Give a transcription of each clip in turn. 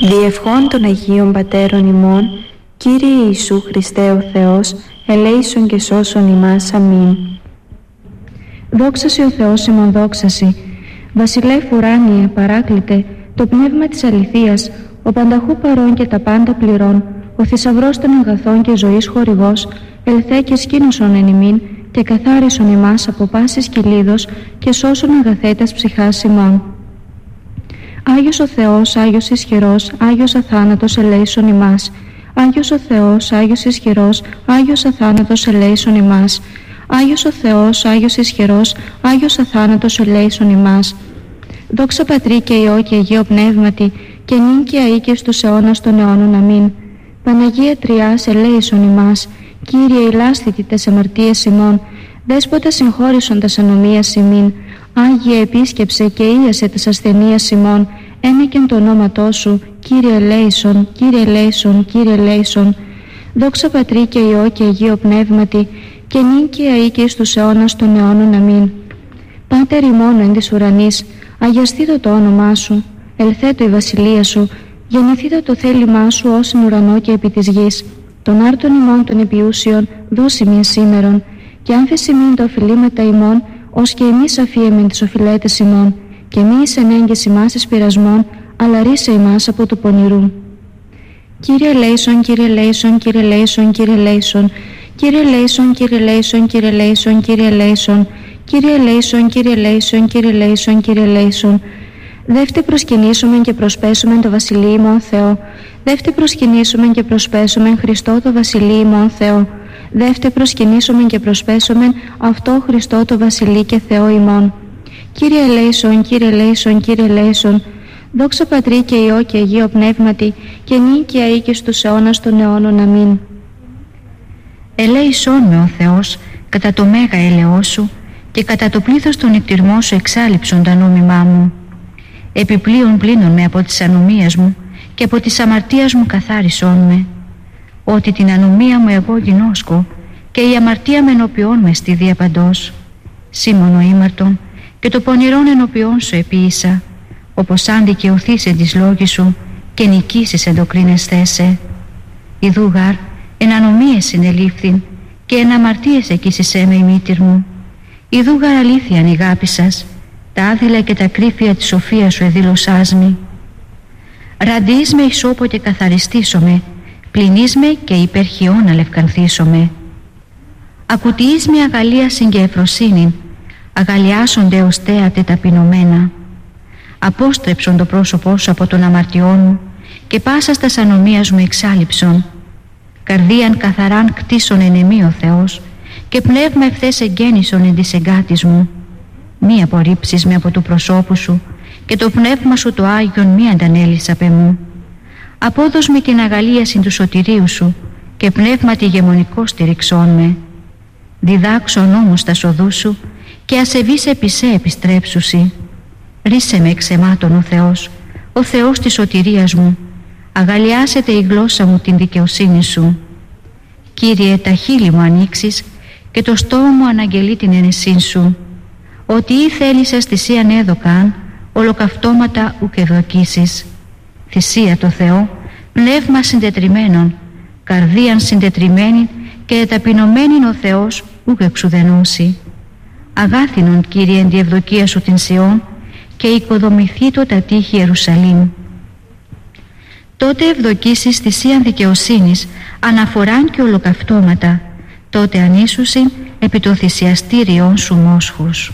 Διευχών των Αγίων Πατέρων ημών, Κύριε Ιησού Χριστέ ο Θεός, ελέησον και σώσον ημάς. Αμήν. Δόξασι ο Θεός ημών, δόξασι. Βασιλεύ ουράνιε, παράκλητε, το πνεύμα της αληθείας, ο πανταχού παρών και τα πάντα πληρών, ο θησαυρός των αγαθών και ζωής χορηγός, ελθέ και σκήνωσον εν ημίν και καθάρισον ημάς από πάσης κυλίδος και σώσον αγαθέτας ψυχάς ημών. Άγιος ο Θεός, Άγιος ισχυρός, Άγιος αθάνατος, ελέησον ημάς. Άγιος ο Θεός, Άγιος ισχυρός, Άγιος αθάνατος, ελέησον ημάς. Άγιος ο Θεός, Άγιος ισχυρός, Άγιος αθάνατος, ελέησον ημάς. Δόξα Πατρί και Υιό και Αγίο Πνεύματι, και νυν και αεί και στους αιώνας των αιώνων. Αμήν. Παναγία Τριάς, ελέησον ημάς. Κύριε ηλάσθητη τες αμαρτίες ημών, Δέσποτα συγχώρησον τας ανομίας ημίν. Άγιε επίσκεψε και ίασε τες ασθενείας ημών, ένεκεν το ονόματό σου, Κύριε ελέησον, Κύριε ελέησον, Κύριε ελέησον. Δόξα Πατρί και Υιό και Αγίο Πνεύματι, και νυν και αεί και στους αιώνας των αιώνων. Αμήν. Πάτερ ημών εν της ουρανής, αγιαστήτω το όνομά σου, ελθέτω η βασιλεία σου, γεννηθήτω το θέλημά σου ως εν ουρανό και επί της γης. Τον άρτον ημών των επιούσιων δώσει μεν σήμερον, και άνθεση μην τα οφειλήματα ημών, ως και εμείς αφίεμεν τις οφειλέτες ημών, και μη εις ενέγγες ημάς εις πειρασμών, αλλά ρίσε ημάς από του πονηρού. Κύριε ελέησον, Κύριε ελέησον, Κύριε ελέησον, Κύριε ελέησον, Κύριε ελέησον, Κύριε ελέησον, Κύριε ελέησον, Κύριε ελέησον, Κύριε ελέησον, Κύριε ελέησον, Κύριε ελέησον, Κύριε ελέησον. Δεύτε προσκυνήσομεν και προσπέσομεν το βασιλείο ημών Θεό. Δεύτε προσκυνήσομεν και προσπέσομεν Χριστό το βασιλείο ημών Θεό. Δεύτε προσκυνήσομεν και προσπέσομεν αυτό Χριστό το βασιλεί και Θεό ημών. Κύριε ελέησον, Κύριε ελέησον, Κύριε ελέησον. Δόξα Πατρί και Υιό και Αγίο Πνεύματι, και νυν και αεί και στους αιώνας των αιώνων. Αμήν. Ελέησόν με ο Θεός κατά το μέγα έλεος σου, και κατά το πλήθος των εκτιρμών σου εξάλειψον τα νόμιμά μου. Επιπλέον πλύνον με από τις ανομίες μου, και από της αμαρτίας μου καθάρισόν με. Ότι την ανομία μου εγώ γινώσκω, και η αμαρτία με ενωπιών με στη διαπαντός. Σήμωνο ήμαρτον, και το πονηρόν ενωπιών σου επίησα, όπως αν δικαιωθείς εν της λόγης σου, και νικήσεις εν το κρίνεσθέσαι. Ιδού γάρ, εν ανομίες συνελήφθην, και εν αμαρτίες εκείσισέ με η μήτηρ μου. Ιδού γάρ αλήθειαν η αγάπη σας, τα άδειλα και τα κρύφια της σοφίας σου εδήλωσάς μη. Ραντείς με ισόπο και καθαριστήσομαι, πλυνείς με και υπερχιών αλευκανθήσομαι. Ακουτιείς με αγαλίασιν και ευφροσύνην, αγαλιάσονται ως θέατε ταπεινωμένα. Απόστρεψον το πρόσωπό σου από τον αμαρτιών μου, και πάσα στας ανομίας μου εξάλειψον. Καρδίαν καθαράν κτίσον εν εμή ο Θεός, και πνεύμα ευθές εγγέννησον εν της εγκάτης μου. Μη απορρίψεις με από του προσώπου σου, και το πνεύμα σου το Άγιον μη αντανέλεις απ' εμού. Απόδος με την αγαλίαση του σωτηρίου σου, και πνεύματι ηγεμονικό στηριξών με. Διδάξον όμως τα σοδού σου, και ασεβείς επί σε επιστρέψουσι. Ρίσε με εξ αιμάτων ο Θεός της σωτηρίας μου. Αγαλιάσετε η γλώσσα μου την δικαιοσύνη σου. Κύριε, τα χείλη μου ανοίξεις, και το στόμα μου αναγγελεί την ενεσύν σου. Ότι ή θέλησες θυσίαν έδωκαν, ολοκαυτώματα ουκ ευδοκίσεις. Θυσία το Θεό, πνεύμα συντετριμένον, καρδίαν συντετριμένη και ταπεινωμένην ο Θεός ουκ εξουδενώσει. Αγάθινον, Κύριε, εν τη ευδοκία σου την Σιών, και οικοδομηθήτω τα τείχη Ιερουσαλήμ. Τότε ευδοκίσεις θυσίαν δικαιοσύνης, αναφοράν και ολοκαυτώματα, τότε ανήσουσιν επί το θυσιαστήριον σου μόσχους.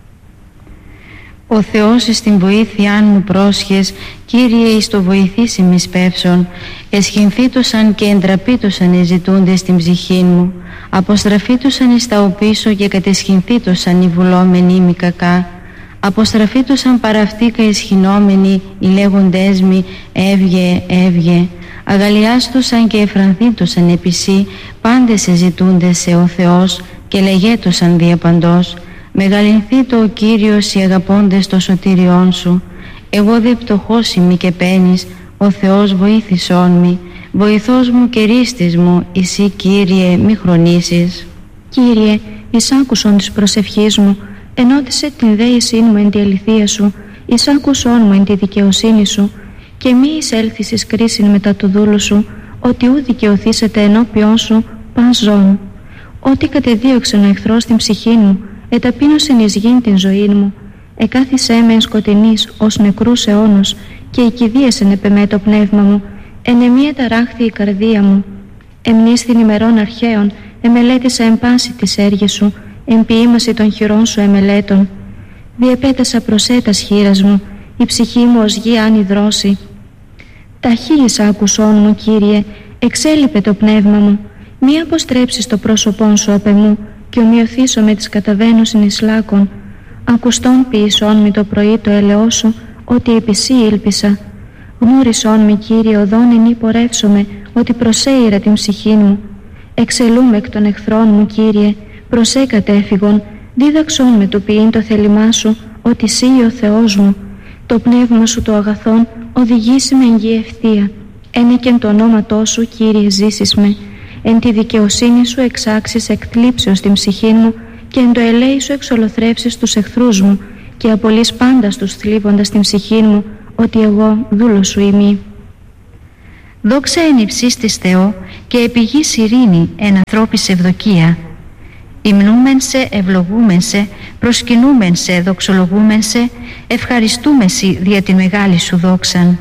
Ο Θεός εις την βοήθειάν μου πρόσχες, Κύριε εις το βοηθήσει μη σπεύσον. Εσχυνθήτωσαν και εντραπήτωσαν οι ζητούντες στην ψυχή μου. Αποστραφήτωσαν εις τα οπίσω και κατεσχυνθήτωσαν οι βουλόμενοι μη κακά. Αποστραφήτωσαν παραυτήκα εσχυνόμενοι οι λέγοντές μη, έβγε, έβγε. Αγαλιάστωσαν και εφρανθήτωσαν επισή, πάντες εζητούντες σε ο Θεός, και λεγέτωσαν διαπαντός. Μεγαλυνθήτω ο Κύριος οι αγαπώντες το σωτήριόν σου. Εγώ δε πτωχός ημί και πένης, ο Θεός βοήθησόν μη. Βοηθός μου και ρίστης μου, εσύ Κύριε μη χρονίσεις. Κύριε, εισάκουσον της προσευχής μου, ενώτισε την δέησή μου εν τη αληθεία σου, εισάκουσόν μου εν τη δικαιοσύνη σου, και μη εισέλθεις εις κρίσιν μετά του δούλου σου, ότι ου δικαιωθήσετε ενώπιόν σου παν ζών. Ότι κατεδίωξεν ο εχθρός την ψυχή μου, εταπείνωσεν εις γήν την ζωή μου, εκάθισέ με εν σκοτεινής ως νεκρούς αιώνος, και οικηδίασεν επεμέ το πνεύμα μου, εν εμία ταράχθη η καρδία μου. Εμνίστην ημερών αρχαίων, εμελέτησα εν πάση τις έργες σου, εν ποιήμαση των χειρών σου εμελέτων. Διεπέτασα προσέτας χείρας μου, η ψυχή μου ως γη αν υδρώσει. Τα χείλης άκουσόν μου, Κύριε, εξέλιπε το πνεύμα μου. Μη αποστρέψεις το πρόσωπόν σου απ' εμού, και ομοιωθήσω με τις καταβαίνουσιν εις λάκων. Ακουστόν ποιησόν μη το πρωί το έλεό σου, ότι επί σύ ήλπισα. Γνώρισόν μη, Κύριε, οδόν ενή πορεύσομαι, ότι προσέειρα την ψυχή μου. Εξελούμε εκ των εχθρών μου, Κύριε, προσέ κατέφυγον, δίδαξόν με του ποιήν το θέλημά σου, ότι σύ ο Θεός μου. Το πνεύμα σου το αγαθόν οδηγήσει με εν γη ευθεία. Ένεκεν το ονόματό σου, Κύριε, ζήσεις με. Εν τη δικαιοσύνη σου εξάξεις εκθλίψεως την ψυχή μου, και εν το ελέη σου εξολοθρεύσεις τους εχθρούς μου, και απολύς πάντα τους θλίβοντας την ψυχή μου, ότι εγώ δούλος σου ημί. Δόξα εν υψής της Θεό, και επί γης ειρήνη εν ανθρώπης ευδοκία. Υμνούμεν σε, ευλογούμεν σε, προσκυνούμεν σε, δοξολογούμεν σε, ευχαριστούμε σοι δια την μεγάλη σου δόξαν.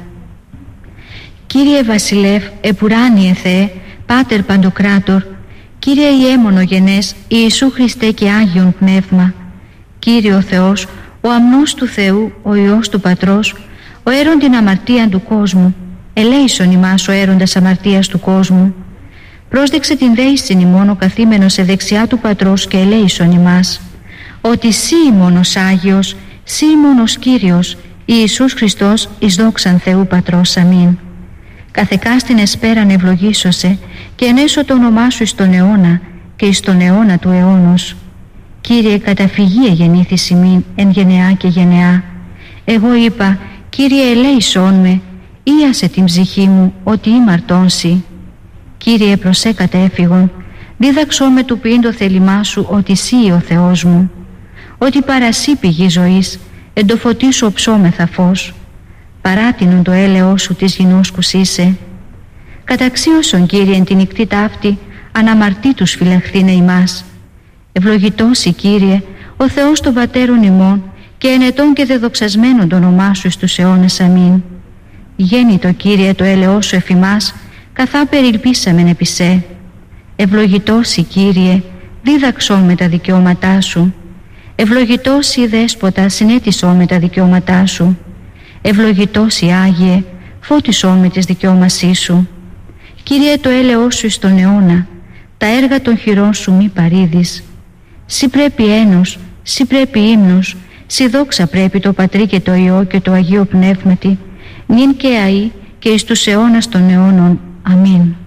Κύριε Βασιλεύ, επουράνιε Θεέ, Πάτερ Παντοκράτορ, Κύριε Ιε μονογενές, Ιησού Χριστέ και Άγιον Πνεύμα, Κύριε ο Θεός, ο αμνός του Θεού, ο Υιός του Πατρός, ο έρον την αμαρτία του κόσμου, ελέησον ημάς ο έροντας αμαρτίας του κόσμου. Πρόσδεξε την δέησιν ημών ο καθήμενος σε δεξιά του Πατρός και ελέησον ημάς, ότι σύ μόνος Άγιος, σύ μόνος Κύριος, Ιησούς Χριστός εις δόξαν Θεού Πατρός. Αμήν. Καθεκάστην εσπέραν ευλογήσωσε, και ενέσω το όνομά σου εις τον αιώνα και εις τον αιώνα του αιώνος. Κύριε, καταφυγή εγεννήθης ημίν εν γενεά και γενεά. Εγώ είπα, Κύριε, ελέησόν με, ίασε την ψυχή μου, ότι ήμαρτώνσι. Κύριε, προσέ κατέφυγον, δίδαξό με του ποιήν το θέλημά σου, ότι σύ ο Θεός μου. Ότι παρασύ πηγή ζωής, εν το φωτί σου οψόμεθα φως. Παράτινον το έλεος σου της γινώσκους είσαι. Καταξίωσον, Κύριε, εν την νυχτή ταύτη, αναμαρτήτους φυλαχθήνε ημάς. Ευλογητώσι, Κύριε, ο Θεός των πατέρων ημών, και ενετών και δεδοξασμένον το όνομά σου εις τους αιώνας. Αμήν. Γέννητο, Κύριε, το έλεος σου εφ' ημάς, καθά περιλπίσαμεν επί σε. Ευλογητώσι, Κύριε, δίδαξόν με τα δικαιώματά σου. Ευλογητώσι, Δέσποτα, συνέτησόν με τα δικαιώματά σου. Ευλογητώσι, Άγιε, φώτισόν με τις δικαιώμασή σου. Κύριε, το έλεος σου εις τον αιώνα, τα έργα των χειρών σου μη παρήδεις. Σύ πρέπει ένος, σύ πρέπει ύμνος, σύ δόξα πρέπει το Πατρί και το Υιό και το Αγίο Πνεύματι, νυν και αεί και εις τους αιώνας των αιώνων. Αμήν.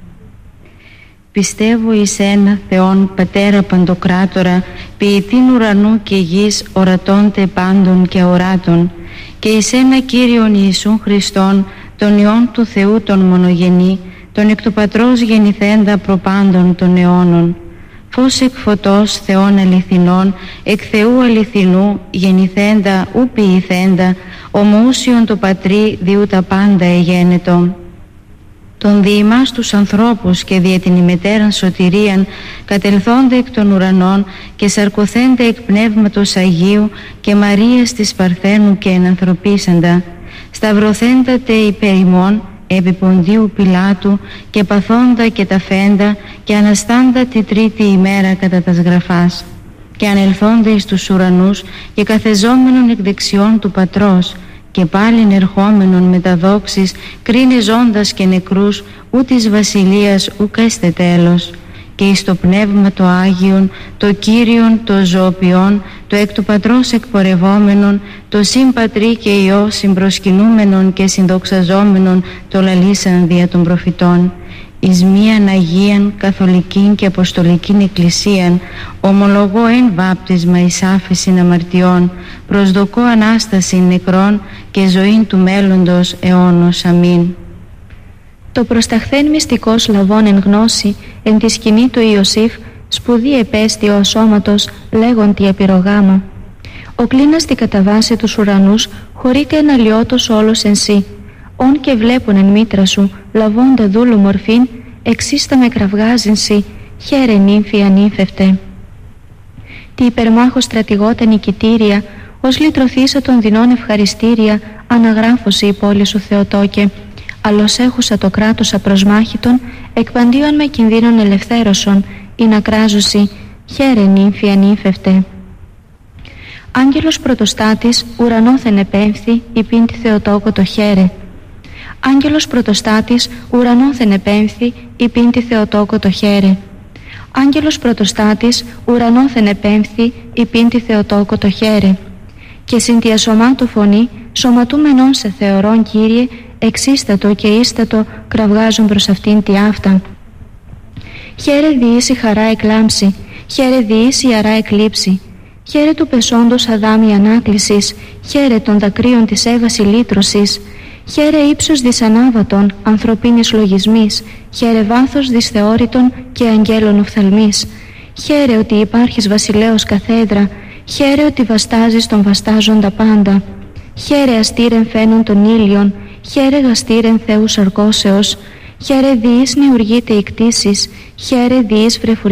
Πιστεύω εις ένα Θεόν Πατέρα Παντοκράτορα, ποιητήν ουρανού και γης, ορατώνται πάντων και αοράτων, και εις ένα Κύριον Ιησούν Χριστόν, τον Υιόν του Θεού τον μονογενή, τον εκ του Πατρός γεννηθέντα προπάντων των αιώνων. Φως εκ φωτός Θεών αληθινών, εκ Θεού αληθινού, γεννηθέντα ου ποιηθέντα, ομοούσιον το Πατρί διού τα πάντα εγένετο. Τον δι' ημάς τους ανθρώπους και δια την ημετέραν σωτηρίαν, κατελθόνται εκ των ουρανών και σαρκωθένται εκ Πνεύματος Αγίου και Μαρίας της Παρθένου και ενανθρωπίσαντα, σταυρωθέντατε υπέρ ημών επί Πονδίου Πιλάτου και παθόντα και ταφέντα και αναστάντα τη τρίτη ημέρα κατά τας γραφάς, και ανελθόνται εις τους ουρανούς και καθεζόμενον εκ δεξιών του Πατρός, και πάλιν ερχόμενον με τα δόξης κρίνε ζώντας και νεκρούς, ού της βασιλείας ουκ έστε τέλος, και εις το Πνεύμα το Άγιον, το Κύριον, το ζωοποιόν, το εκ του Πατρός εκπορευόμενον, το συμπατρί και Υιό συμπροσκυνούμενον και συνδοξαζόμενον, το λαλήσαν δια των προφητών, εις μίαν Αγίαν Καθολικήν και Αποστολικήν Εκκλησίαν, ομολογώ εν βάπτισμα εις άφεσιν αμαρτιών, προσδοκώ Ανάστασιν νεκρών και ζωήν του μέλλοντος αιώνος. Αμήν. Το προσταχθέν μυστικός λαβών εν γνώση, εν τη σκηνή του Ιωσήφ, σπουδή επέστη ο ασώματος, λέγοντι επιρογάμα. Ο κλίνας την καταβάση τους ουρανούς, χωρείται εν αλλιώτος όλος εν σύ. όν και βλέπουν εν μήτρα σου, λαβώντα δούλου μορφήν, εξίστα με κραυγάζυνση, χαίρε νύμφη ανύφευτε. Τι υπερμάχος στρατηγώτα νικητήρια, ως λυτρωθήσα των δεινών ευχαριστήρια, αναγράφωση η πόλη σου Θεοτόκε, αλλος έχουσα το κράτος απροσμάχητον, εκπαντίον με κινδύνων ελευθέρωσον, ή να κράζωση, χαίρε νύμφη ανύφευτε. Άγγελος πρωτοστάτης, ουρανόθεν επέμφθη, υπήν τη Θεοτόκο το χαίρε. Άγγελος πρωτοστάτης, ουρανόθεν επέμφθη, υπήν τη Θεοτόκο το χαίρε. Άγγελος πρωτοστάτης, ουρανόθεν επέμφθη, υπήν τη Θεοτόκο το χαίρε. Και συν τη ασωμάτου φωνή, σωματούμενον σε θεωρών Κύριε, εξίστατο και ίστατο κραυγάζουν προς αυτήν τη αύτα. Χαίρε διείς η χαρά εκλάμψη, χαίρε διείς η αρά εκλείψη. Χαίρε του πεσόντος Αδάμι ανάκλησης, χαίρε των δακρύων της Εύας ηλίτρωσης. Χαίρε ύψος δυσανάβατον, ανθρωπίνης λογισμής, χαίρε βάθος δυσθεώρητον και αγγέλων οφθαλμής. Χαίρε ότι υπάρχεις βασιλέος καθέδρα, χαίρε ότι βαστάζεις τον βαστάζοντα πάντα. Χαίρε αστήρεν φαίνον των ήλιων, χαίρε γαστήρεν Θεούς αρκώσεως. Χαίρε διείς νεουργείται η κτήσης, χαίρε διείς βρεφουρ